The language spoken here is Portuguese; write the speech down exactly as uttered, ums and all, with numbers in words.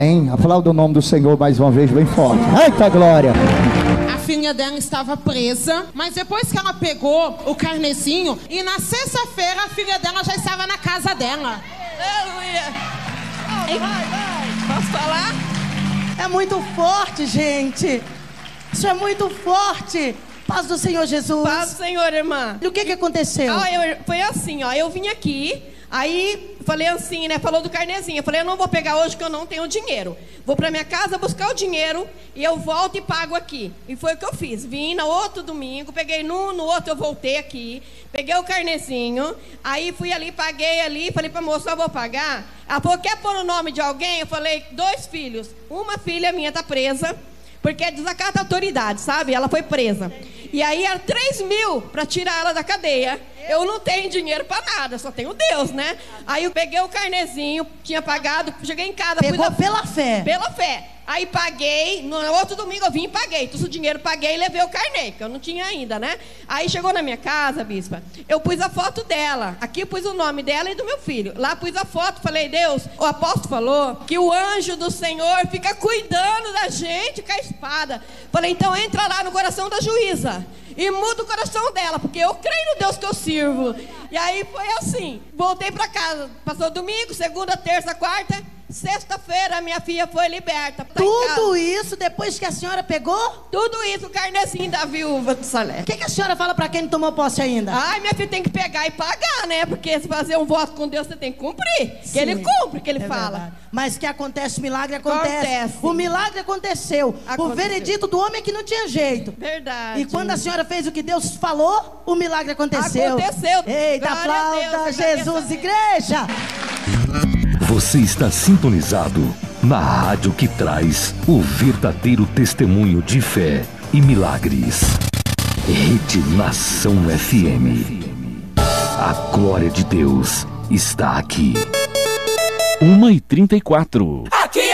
Hein? Aplauda o nome do Senhor mais uma vez, bem forte. Eita glória! A filha dela estava presa, mas depois que ela pegou o carnezinho, e na sexta-feira a filha dela já estava na casa dela. Aleluia! Vai, vai! Posso falar? É muito forte, gente. Isso é muito forte. Paz do Senhor Jesus. Paz do Senhor, irmã. E o que que aconteceu? Ah, eu, foi assim, ó. Eu vim aqui, aí falei assim, né? Falou do carnezinho. Eu falei, eu não vou pegar hoje que eu não tenho dinheiro. Vou pra minha casa buscar o dinheiro e eu volto e pago aqui. E foi o que eu fiz. Vim no outro domingo, peguei num, no outro eu voltei aqui, peguei o carnezinho, aí fui ali, paguei ali, falei pra moça, eu vou pagar. Ela falou, quer pôr o nome de alguém? Eu falei, dois filhos. Uma filha minha tá presa, porque é desacata a autoridade, sabe? Ela foi presa. E aí era três mil para tirar ela da cadeia. Eu não tenho dinheiro para nada, só tenho Deus, né? Aí eu peguei o carnezinho, tinha pagado, cheguei em casa. Pegou da... pela fé. Pela fé. Aí paguei, no outro domingo eu vim e paguei. Trouxe o dinheiro, paguei e levei o carnê, que eu não tinha ainda, né? Aí chegou na minha casa, bispa, eu pus a foto dela. Aqui eu pus o nome dela e do meu filho. Lá pus a foto, falei, Deus, o apóstolo falou que o anjo do Senhor fica cuidando da gente com a espada. Falei, então entra lá no coração da juíza e muda o coração dela, porque eu creio no Deus que eu sirvo. E aí foi assim, voltei pra casa, passou domingo, segunda, terça, quarta, sexta-feira a minha filha foi liberta. Tá Tudo isso depois que a senhora pegou? Tudo isso, o carnezinho da viúva do Salé. O que que a senhora fala pra quem não tomou posse ainda? Ai, minha filha tem que pegar e pagar, né? Porque se fazer um voto com Deus, você tem que cumprir. Sim, que ele cumpre, que ele é fala. verdade. Mas que acontece, milagre acontece. Acontece. O milagre aconteceu. Aconteceu. O veredito do homem é que não tinha jeito. Verdade. E quando a senhora fez o que Deus falou, o milagre aconteceu. Aconteceu. Eita, Glória aplauda a Deus, Jesus, igreja. Você está sintonizado na rádio que traz o verdadeiro testemunho de fé e milagres. Rede Nação F M. A glória de Deus está aqui. uma e trinta e quatro.